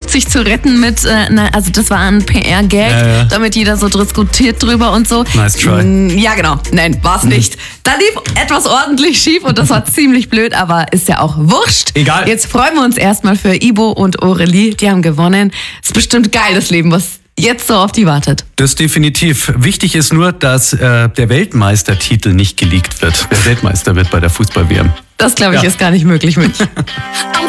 versucht, sich zu retten mit, also das war ein PR-Gag, damit jeder so diskutiert drüber und so. Nice try. Ja, genau. Nein, war's nicht. Da lief etwas ordentlich schief und das war ziemlich blöd, aber ist ja auch wurscht. Egal. Jetzt freuen wir uns erstmal für Ibo und Aurelie, die haben gewonnen. Ist bestimmt geil, das Leben, was jetzt so auf die wartet. Das definitiv. Wichtig ist nur, dass der Weltmeistertitel nicht geleakt wird. Wer Weltmeister wird bei der Fußball-WM. Das, glaube ich, ist gar nicht möglich, Mensch.